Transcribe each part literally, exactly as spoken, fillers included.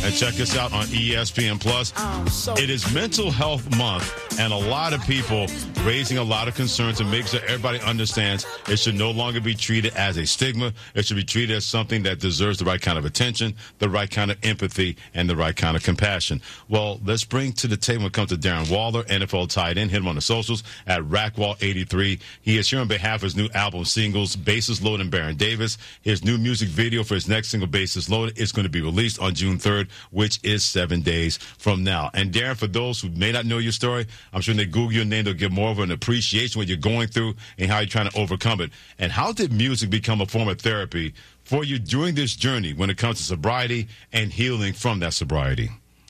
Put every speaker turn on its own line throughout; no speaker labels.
and check us out on E S P N Plus. It is Mental Health Month, and a lot of people raising a lot of concerns and making sure everybody understands it should no longer be treated as a stigma. It should be treated as something that deserves the right kind of attention, the right kind of empathy, and the right kind of compassion. Well, let's bring to the table when it comes to Darren Waller, N F L tight end. Hit him on the socials at Rackwall eighty-three. He is here on behalf of his new album singles, Bases Loaded and Baron Davis. His new music video for his next single, Bases Loaded, is going to be released on June third, which is seven days from now. And Darren, for those who may not know your story, I'm sure when they Google your name, they'll get more of an appreciation of what you're going through and how you're trying to overcome it. And how did music become a form of therapy for you during this journey when it comes to sobriety and healing from that sobriety?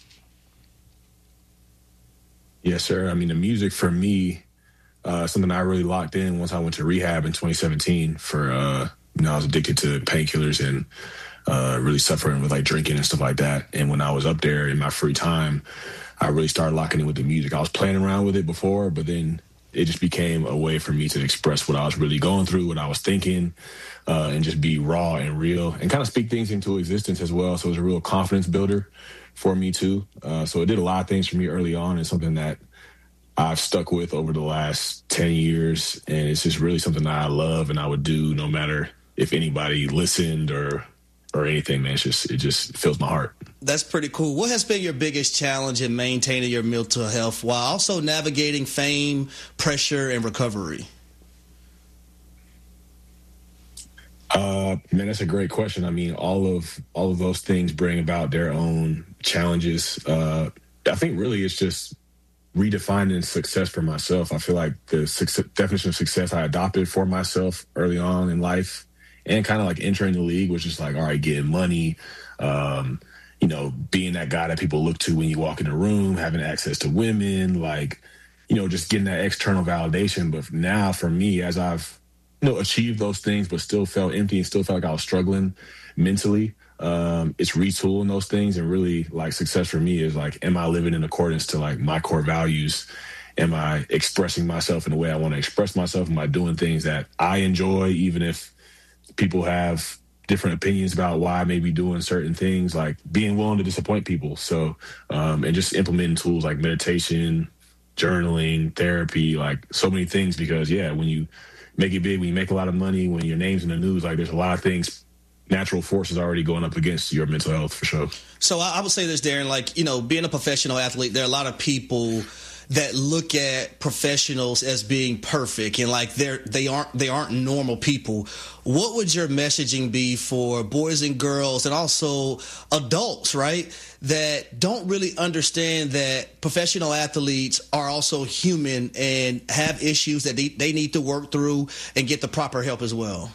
Yes, sir. I mean, the music for me, uh, something I really locked in once I went to rehab in twenty seventeen for, uh, you know, I was addicted to painkillers and uh, really suffering with like drinking and stuff like that. And when I was up there in my free time, I really started locking in with the music. I was playing around with it before, but then it just became a way for me to express what I was really going through, what I was thinking, uh, and just be raw and real and kind of speak things into existence as well. So it was a real confidence builder for me too. Uh, so it did a lot of things for me early on, and something that I've stuck with over the last ten years. And it's just really something that I love and I would do no matter if anybody listened or or anything, man. It's just, it just fills my heart.
That's pretty cool. What has been your biggest challenge in maintaining your mental health while also navigating fame, pressure, and recovery?
Uh, man, that's a great question. I mean, all of all of those things bring about their own challenges. Uh, I think really it's just redefining success for myself. I feel like the success, definition of success I adopted for myself early on in life, and kind of like entering the league was just like, all right, getting money, um, you know, being that guy that people look to when you walk in the room, having access to women, like, you know, just getting that external validation. But now for me, as I've, you know, achieved those things, but still felt empty and still felt like I was struggling mentally, um, it's retooling those things. And really like success for me is like, am I living in accordance to like my core values? Am I expressing myself in the way I want to express myself? Am I doing things that I enjoy, even if people have different opinions about why I may be doing certain things, like being willing to disappoint people. So, um, and just implementing tools like meditation, journaling, therapy, like so many things, because yeah, when you make it big, when you make a lot of money, when your name's in the news, like there's a lot of things, natural forces already going up against your mental health for sure.
So I would say this, Darren, like, you know, being a professional athlete, there are a lot of people that look at professionals as being perfect and like they're they aren't they aren't normal people. What would your messaging be for boys and girls and also adults, right, that don't really understand that professional athletes are also human and have issues that they, they need to work through and get the proper help as well?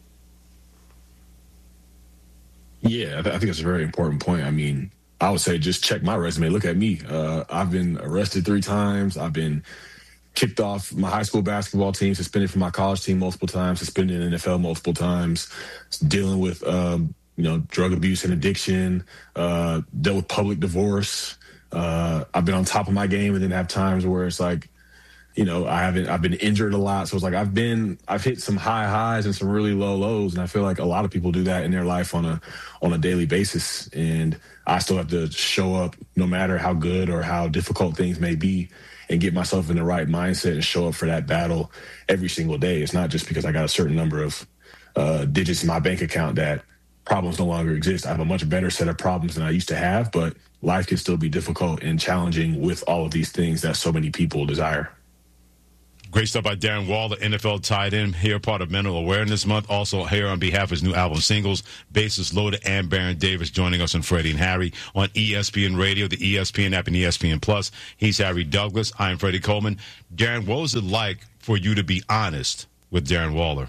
Yeah, I think that's a very important point. I mean, I would say just check my resume. Look at me. Uh, I've been arrested three times. I've been kicked off my high school basketball team, suspended from my college team multiple times, suspended in the N F L multiple times, dealing with, um, you know, drug abuse and addiction, uh, dealt with public divorce. Uh, I've been on top of my game and then have times where it's like, you know, I haven't, I've been injured a lot. So it's like, I've been, I've hit some high highs and some really low lows. And I feel like a lot of people do that in their life on a, on a daily basis. And I still have to show up no matter how good or how difficult things may be and get myself in the right mindset and show up for that battle every single day. It's not just because I got a certain number of uh, digits in my bank account that problems no longer exist. I have a much better set of problems than I used to have, but life can still be difficult and challenging with all of these things that so many people desire.
Great stuff by Darren Waller, N F L tight end, here part of Mental Awareness Month. Also here on behalf of his new album singles, Bases Loaded and Baron Davis, joining us on Freddie and Harry on E S P N Radio, the E S P N app, and E S P N Plus. He's Harry Douglas. I'm Freddie Coleman. Darren, what was it like for you to be honest with Darren Waller?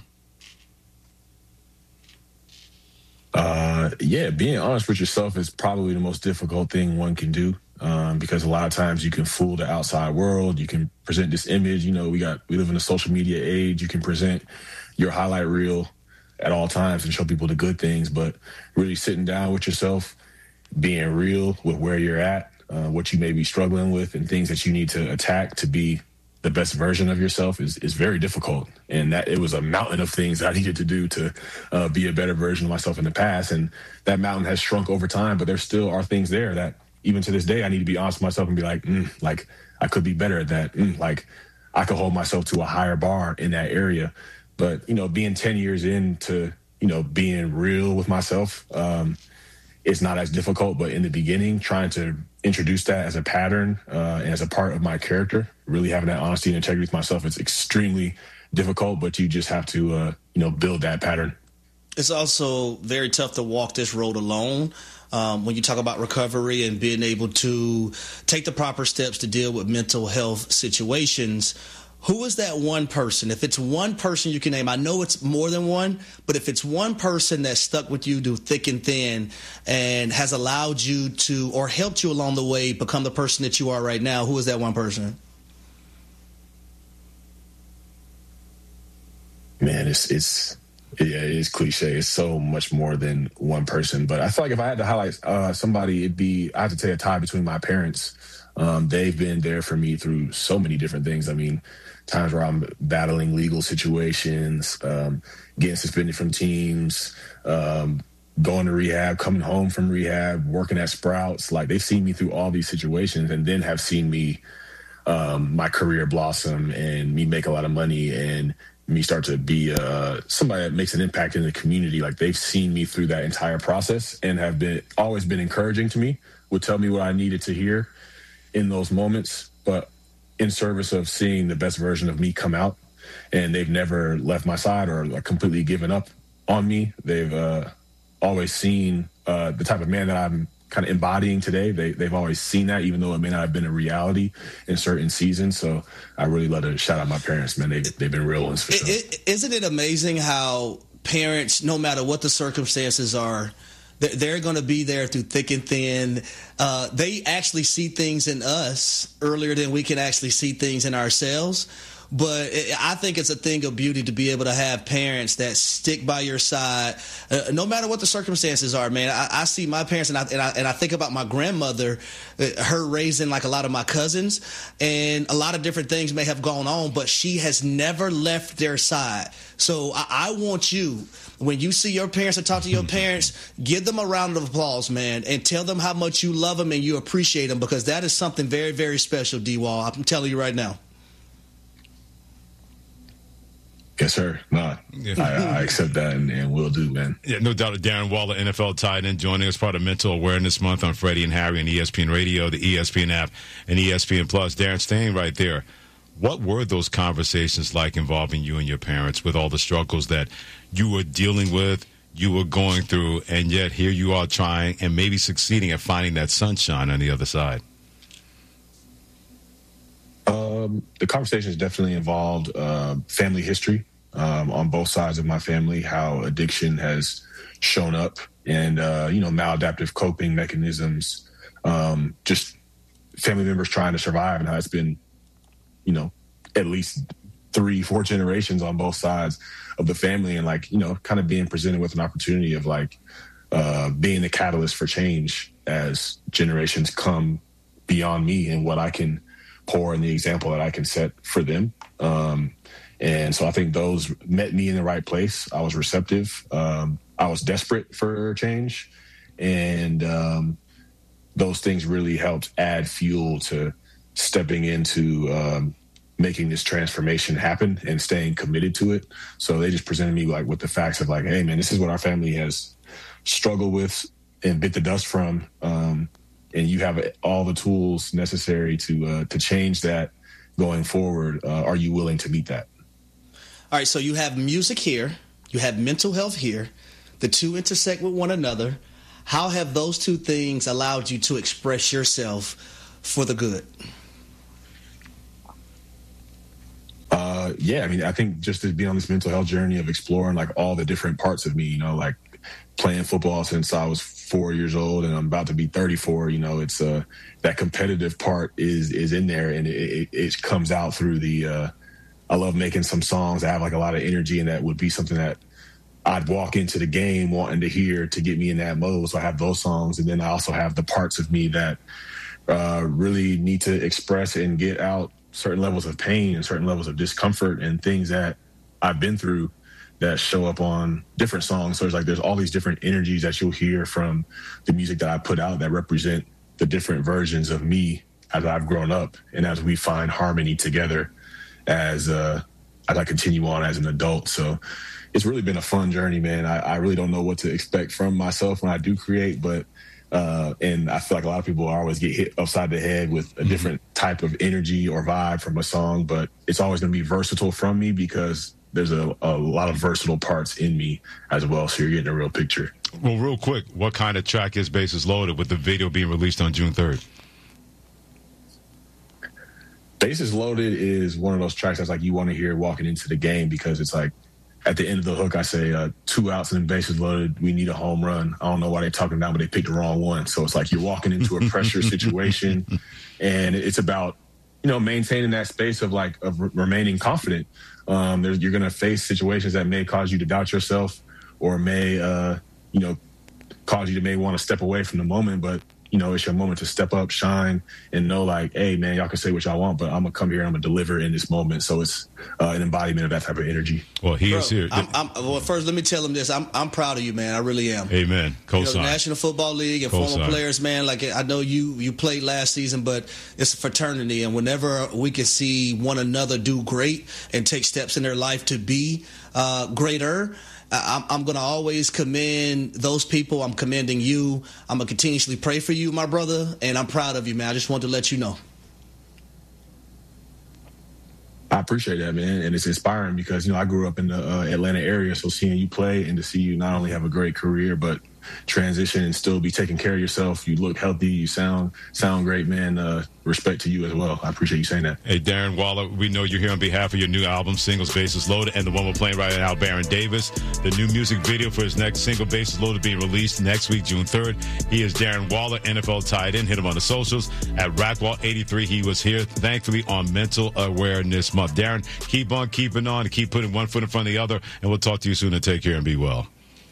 Uh, yeah, being honest with yourself is probably the most difficult thing one can do. Um, because a lot of times you can fool the outside world. You can present this image. You know, we got we live in a social media age. You can present your highlight reel at all times and show people the good things. But really sitting down with yourself, being real with where you're at, uh, what you may be struggling with, and things that you need to attack to be the best version of yourself is is very difficult. And that it was a mountain of things that I needed to do to uh, be a better version of myself in the past. And that mountain has shrunk over time, but there still are things there that even to this day, I need to be honest with myself and be like, mm, like I could be better at that. Mm, like I could hold myself to a higher bar in that area. But, you know, being ten years into, you know, being real with myself, um, it's not as difficult. But in the beginning, trying to introduce that as a pattern uh, and as a part of my character, really having that honesty and integrity with myself, it's extremely difficult. But you just have to, uh, you know, build that pattern.
It's also very tough to walk this road alone. Um, when you talk about recovery and being able to take the proper steps to deal with mental health situations, who is that one person? If it's one person you can name, I know it's more than one, but if it's one person that stuck with you through thick and thin and has allowed you to, or helped you along the way, become the person that you are right now, who is that one person?
Man, it's it's yeah, it's cliche. It's so much more than one person. But I feel like if I had to highlight uh, somebody, it'd be I have to take a tie between my parents. Um, they've been there for me through so many different things. I mean, times where I'm battling legal situations, um, getting suspended from teams, um, going to rehab, coming home from rehab, working at Sprouts. Like they've seen me through all these situations and then have seen me, um, my career blossom and me make a lot of money and me start to be uh, somebody that makes an impact in the community. Like they've seen me through that entire process and have been always been encouraging to me, would tell me what I needed to hear in those moments, but in service of seeing the best version of me come out. And they've never left my side or like completely given up on me. They've uh, always seen uh, the type of man that I'm kind of embodying today. They, they've always seen that, even though it may not have been a reality in certain seasons. So I really love to shout out my parents, man. They've, they've been real ones for sure.
It, isn't it amazing how parents, no matter what the circumstances are, they're going to be there through thick and thin. Uh, they actually see things in us earlier than we can actually see things in ourselves. But it, I think it's a thing of beauty to be able to have parents that stick by your side, uh, no matter what the circumstances are, man. I, I see my parents, and I, and I and I think about my grandmother, uh, her raising like a lot of my cousins, and a lot of different things may have gone on, but she has never left their side. So I, I want you, when you see your parents or talk to your parents, give them a round of applause, man, and tell them how much you love them and you appreciate them, because that is something very, very special, D-Wall. I'm telling you right now.
Yes, sir. No, yeah. I, I accept that and, and will do, man.
Yeah, no doubt. Darren Waller, N F L tight end, joining us part of Mental Awareness Month on Freddie and Harry and E S P N Radio, the E S P N app, and E S P N Plus. Darren, staying right there, what were those conversations like involving you and your parents with all the struggles that you were dealing with, you were going through, and yet here you are trying and maybe succeeding at finding that sunshine on the other side?
Um, the conversations definitely involved uh, family history um, on both sides of my family, how addiction has shown up and, uh, you know, maladaptive coping mechanisms, um, just family members trying to survive and how it's been, you know, at least three, four generations on both sides of the family. And like, you know, kind of being presented with an opportunity of like uh, being the catalyst for change as generations come beyond me and what I can pour and the example that I can set for them. Um, and so I think those met me in the right place. I was receptive. Um, I was desperate for change. And um, those things really helped add fuel to stepping into um, making this transformation happen and staying committed to it. So they just presented me like with the facts of like, hey, man, this is what our family has struggled with and bit the dust from. Um, and you have all the tools necessary to uh, to change that going forward. Uh, are you willing to meet that?
All right, so you have music here, you have mental health here. The two intersect with one another. How have those two things allowed you to express yourself for the good?
Uh, yeah, I mean, I think just to be on this mental health journey of exploring like all the different parts of me, you know, like playing football since I was four years old and I'm about to be thirty-four, you know, it's uh, that competitive part is is in there and it, it, it comes out through the, uh, I love making some songs. I have like a lot of energy and that would be something that I'd walk into the game wanting to hear to get me in that mode. So I have those songs. And then I also have the parts of me that uh, really need to express and get out certain levels of pain and certain levels of discomfort and things that I've been through that show up on different songs. So it's like there's all these different energies that you'll hear from the music that I put out that represent the different versions of me as I've grown up and as we find harmony together as uh, as I continue on as an adult. So it's really been a fun journey, man. I, I really don't know what to expect from myself when I do create, but uh, and I feel like a lot of people always get hit upside the head with a different type of energy or vibe from a song, but it's always going to be versatile from me because there's a, a lot of versatile parts in me as well. So you're getting a real picture.
Well, real quick, what kind of track is Bases Loaded with the video being released on June third?
Bases Loaded is one of those tracks that's like you want to hear walking into the game because it's like at the end of the hook, I say uh, two outs and bases loaded. We need a home run. I don't know why they're talking about, but they picked the wrong one. So it's like you're walking into a pressure situation, and it's about you know maintaining that space of like of re- remaining confident. Um, there's, you're going to face situations that may cause you to doubt yourself, or may uh, you know cause you to may want to step away from the moment, but. You know, it's your moment to step up, shine, and know like, hey, man, y'all can say what y'all want, but I'm going to come here and I'm going to deliver in this moment. So it's uh, an embodiment of that type of energy.
Well, he
Bro,
is here.
I'm, I'm, well, first, let me tell him this. I'm I'm proud of you, man. I really am.
Amen. Co-sign.
You know, the National Football League and
Co-sign.
former players, man, like I know you, you played last season, but it's a fraternity. And whenever we can see one another do great and take steps in their life to be uh, greater, I'm, I'm going to always commend those people. I'm commending you. I'm going to continuously pray for you, my brother, and I'm proud of you, man. I just wanted to let you know.
I appreciate that, man. And it's inspiring because, you know, I grew up in the uh, Atlanta area. So seeing you play and to see you not only have a great career, but transition and still be taking care of yourself. You look healthy. You sound sound great, man. Uh, respect to you as well. I appreciate you saying that.
Hey, Darren Waller, we know you're here on behalf of your new album, Singles Bases Loaded, and the one we're playing right now, Baron Davis. The new music video for his next single, Bases Loaded, being released next week, June third. He is Darren Waller, N F L tight end. Hit him on the socials at Rackwall eighty-three. He was here, thankfully, on Mental Awareness Month. Darren, keep on keeping on, keep putting one foot in front of the other, and we'll talk to you soon, and take care and be well.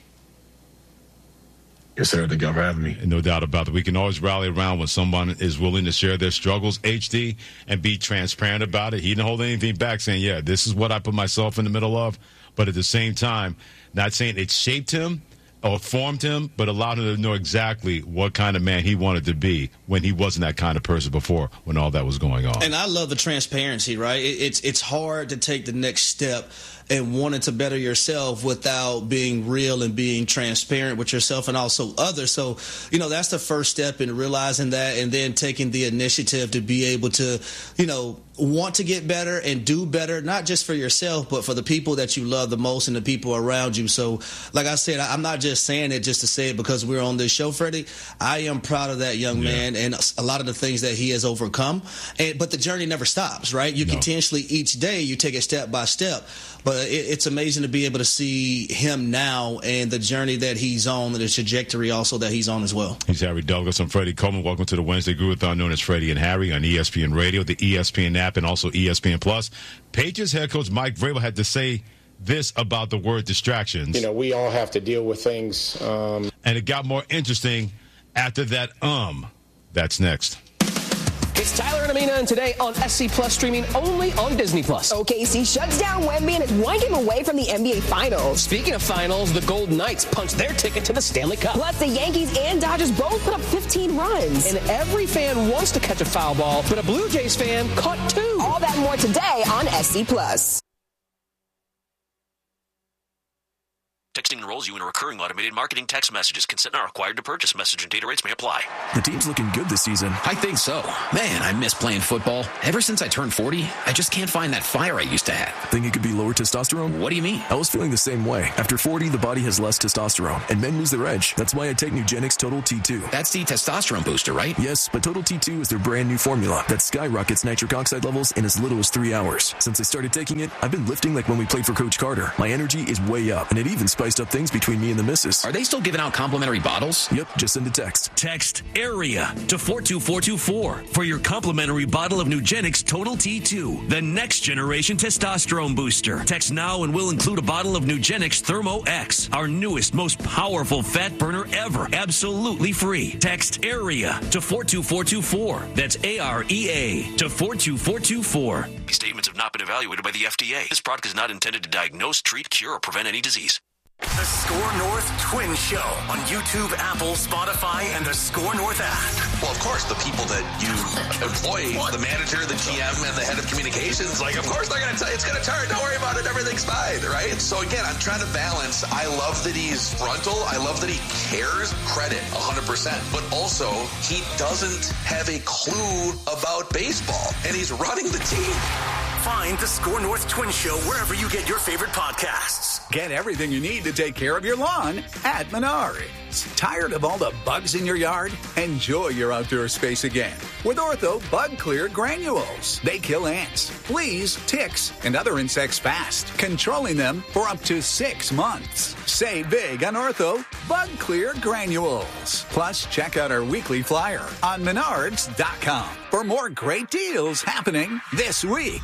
Yes, sir. Thank y'all for having me.
No doubt about it. We can always rally around when someone is willing to share their struggles, H D, and be transparent about it. He didn't hold anything back, saying, yeah, this is what I put myself in the middle of. But at the same time, not saying it shaped him or formed him, but allowed him to know exactly what kind of man he wanted to be when he wasn't that kind of person before, when all that was going on.
And I love the transparency, right? It's, it's hard to take the next step and wanting to better yourself without being real and being transparent with yourself and also others. So, you know, that's the first step in realizing that and then taking the initiative to be able to, you know, want to get better and do better, not just for yourself, but for the people that you love the most and the people around you. So, like I said, I'm not just saying it just to say it because we're on this show, Freddie. I am proud of that young yeah. man and a lot of the things that he has overcome. And, but the journey never stops, right? You no. continuously, each day, you take it step by step. But it, it's amazing to be able to see him now and the journey that he's on and the trajectory also that he's on as well.
He's Harry Douglas. I'm Freddie Coleman. Welcome to the Wednesday Groovathon, known as Freddie and Harry on E S P N Radio, the E S P N app, and also E S P N Plus. Patriots head coach Mike Vrabel had to say this about the word distractions.
You know, we all have to deal with things. Um...
And it got more interesting after that um. That's next.
It's Tyler and Amina, and today on S C Plus, streaming only on Disney Plus.
O K C shuts down Wemby and is one game away from the N B A Finals.
Speaking of finals, the Golden Knights punched their ticket to the Stanley Cup.
Plus, the Yankees and Dodgers both put up fifteen runs.
And every fan wants to catch a foul ball, but a Blue Jays fan caught two.
All that and more today on S C Plus.
Texting enrolls you in a recurring automated marketing text messages. Consent not required to purchase. Message and data rates may apply.
The team's looking good this season.
I think so. Man, I miss playing football. Ever since I turned forty, I just can't find that fire I used to have.
Think it could be lower testosterone?
What do you mean?
I was feeling the same way. After forty, the body has less testosterone, and men lose their edge. That's why I take Nugenix Total T two.
That's the testosterone booster, right?
Yes, but Total T two is their brand new formula that skyrockets nitric oxide levels in as little as three hours. Since I started taking it, I've been lifting like when we played for Coach Carter. My energy is way up, and it even spiced up up things between me and the missus.
Are they still giving out complimentary bottles?
Yep, just send a text.
Text AREA to four two four two four for your complimentary bottle of Nugenix Total T two, the next generation testosterone booster. Text now and we'll include a bottle of Nugenix Thermo X, our newest, most powerful fat burner ever, absolutely free. Text AREA to four two four two four. That's A R E A to four two four two four.
These statements have not been evaluated by the F D A. This product is not intended to diagnose, treat, cure, or prevent any disease.
The Score North Twin Show on YouTube, Apple, Spotify, and the Score North app.
Well, of course, the people that you employ, what? the manager, the G M, and the head of communications, like, of course they're going to tell you it's going to turn. Don't worry about it. Everything's fine, right? So, again, I'm trying to balance. I love that he's frontal. I love that he cares. Credit, one hundred percent. But also, he doesn't have a clue about baseball, and he's running the team.
Find the Score North Twin Show wherever you get your favorite podcasts.
Get everything you need to take care of your lawn at Menards. Tired of all the bugs in your yard? Enjoy your outdoor space again with Ortho Bug Clear Granules. They kill ants, fleas, ticks, and other insects fast, controlling them for up to six months. Save big on Ortho Bug Clear Granules. Plus, check out our weekly flyer on menards dot com for more great deals happening this week.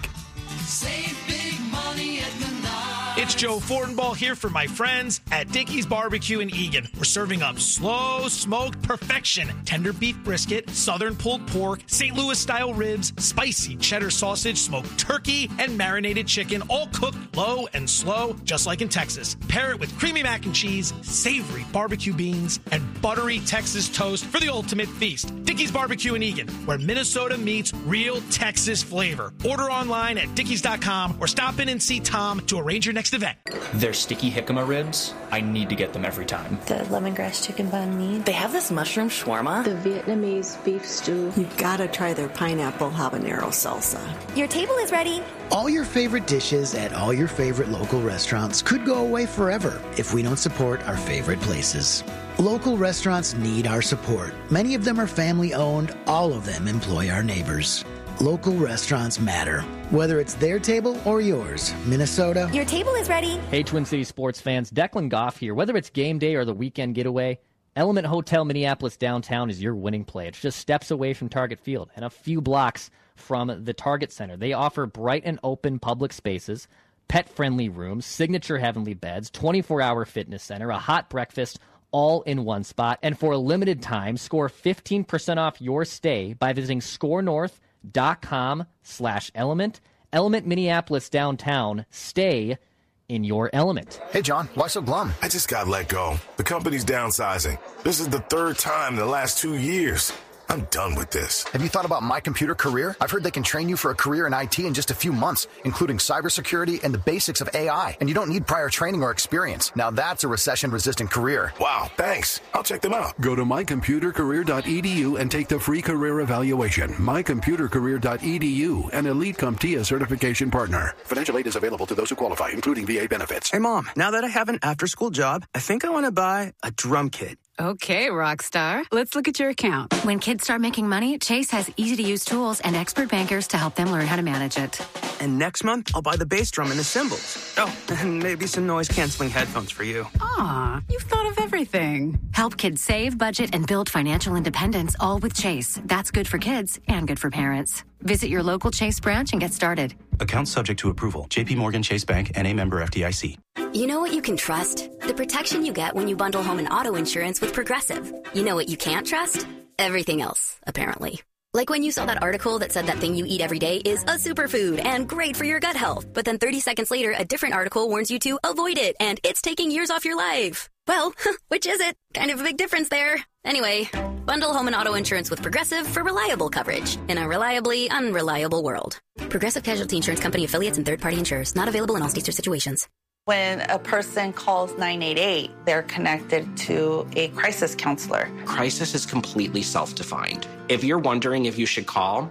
Save big money at Menards. It's Joe Fortenbaugh here for my friends at Dickey's Barbecue in Eagan. We're serving up slow smoked perfection, tender beef brisket, southern pulled pork, Saint Louis style ribs, spicy cheddar sausage, smoked turkey, and marinated chicken, all cooked low and slow, just like in Texas. Pair it with creamy mac and cheese, savory barbecue beans, and buttery Texas toast for the ultimate feast. Dickey's Barbecue in Eagan, where Minnesota meets real Texas flavor. Order online at dickeys dot com or stop in and see Tom to arrange your next event.
Their sticky jicama ribs, I need to get them every time.
The lemongrass chicken banh mi. They have this mushroom shawarma.
The Vietnamese beef stew.
You've got to try their pineapple habanero salsa.
Your table is ready.
All your favorite dishes at all your favorite local restaurants could go away forever if we don't support our favorite places. Local restaurants need our support. Many of them are family-owned. All of them employ our neighbors. Local restaurants matter. Whether it's their table or yours, Minnesota.
Your table is ready.
Hey, Twin Cities sports fans. Declan Goff here. Whether it's game day or the weekend getaway, Element Hotel Minneapolis downtown is your winning play. It's just steps away from Target Field and a few blocks from the Target Center. They offer bright and open public spaces, pet-friendly rooms, signature heavenly beds, twenty-four hour fitness center, a hot breakfast, all in one spot. And for a limited time, score fifteen percent off your stay by visiting scorenorth.com slash element. Element Minneapolis downtown. Stay in your element.
Hey, John, why so glum?
I just got let go. The company's downsizing. This is the third time in the last two years. I'm done with this.
Have you thought about My Computer Career? I've heard they can train you for a career in I T in just a few months, including cybersecurity and the basics of A I. And you don't need prior training or experience. Now that's a recession-resistant career.
Wow, thanks. I'll check them out.
Go to my computer career dot e d u and take the free career evaluation. my computer career dot e d u, an Elite CompTIA certification partner. Financial aid is available to those who qualify, including V A benefits.
Hey, Mom, now that I have an after-school job, I think I want to buy a drum kit.
Okay, rock star. Let's look at your account.
When kids start making money, Chase has easy-to-use tools and expert bankers to help them learn how to manage it.
And next month, I'll buy the bass drum and the cymbals. Oh, and maybe some noise-canceling headphones for you.
Aw, you've thought of everything.
Help kids save, budget, and build financial independence, all with Chase. That's good for kids and good for parents. Visit your local Chase branch and get started.
Account subject to approval. J P Morgan Chase Bank, N A member F D I C.
You know what you can trust? The protection you get when you bundle home and auto insurance with Progressive. You know what you can't trust? Everything else, apparently. Like when you saw that article that said that thing you eat every day is a superfood and great for your gut health. But then thirty seconds later, a different article warns you to avoid it and it's taking years off your life. Well, which is it? Kind of a big difference there. Anyway, bundle home and auto insurance with Progressive for reliable coverage in a reliably unreliable world. Progressive Casualty Insurance Company affiliates and third-party insurers. Not available in all states or situations.
When a person calls nine eight eight, they're connected to a crisis counselor.
Crisis is completely self-defined. If you're wondering if you should call,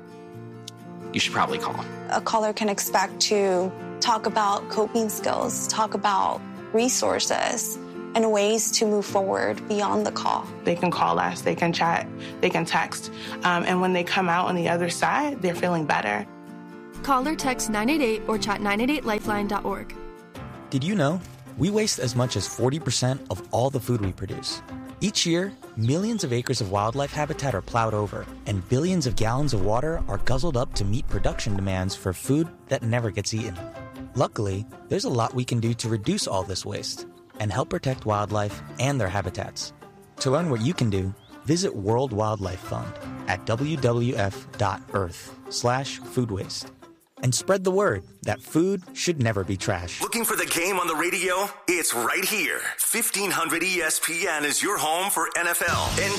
you should probably call.
A caller can expect to talk about coping skills, talk about resources, and ways to move forward beyond the call.
They can call us, they can chat, they can text, um, and when they come out on the other side, they're feeling better.
Call or text nine eight eight or chat nine eight eight lifeline dot org.
Did you know
We waste as much as forty percent of all the food we produce. Each year, millions of acres of wildlife habitat are plowed over, and billions of gallons of water are guzzled up to meet production demands for food that never gets eaten. Luckily, there's a lot we can do to reduce all this waste and help protect wildlife and their habitats. To learn what you can do, visit World Wildlife Fund at w w f dot earth slash food waste. And spread the word that food should never be trash.
Looking for the game on the radio? It's right here. fifteen hundred E S P N is your home for N F L, N